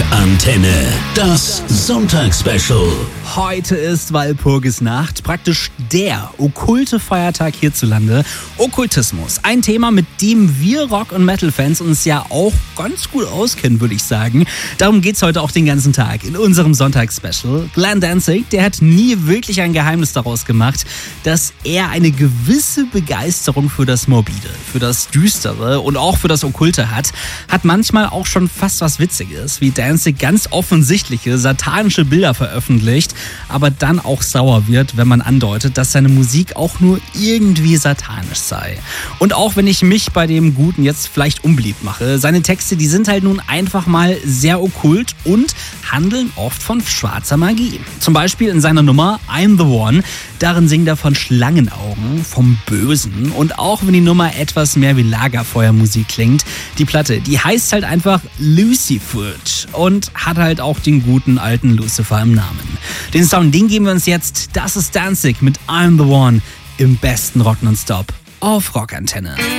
Rockantenne, das Sonntagsspecial. Heute ist Walpurgisnacht, praktisch der okkulte Feiertag hierzulande. Okkultismus, ein Thema, mit dem wir Rock- und Metal-Fans uns ja auch ganz gut auskennen, würde ich sagen. Darum geht's heute auch den ganzen Tag in unserem Sonntagsspecial. Glenn Danzig, der hat nie wirklich ein Geheimnis daraus gemacht, dass er eine gewisse Begeisterung für das Morbide, für das Düstere und auch für das Okkulte hat. Hat manchmal auch schon fast was Witziges, wie Danzig ganz offensichtliche satanische Bilder veröffentlicht, aber dann auch sauer wird, wenn man andeutet, dass seine Musik auch nur irgendwie satanisch sei. Und auch wenn ich mich bei dem Guten jetzt vielleicht unbeliebt mache, seine Texte, die sind halt nun einfach mal sehr okkult und handeln oft von schwarzer Magie. Zum Beispiel in seiner Nummer I'm the One, darin singt er von Schlangenaugen, vom Bösen, und auch wenn die Nummer etwas mehr wie Lagerfeuermusik klingt, die Platte, die heißt halt einfach Lucifer und hat halt auch den guten alten Lucifer im Namen. Den Sound, den geben wir uns jetzt. Das ist Danzig mit I'm the One im besten Rock nonstop auf Rockantenne.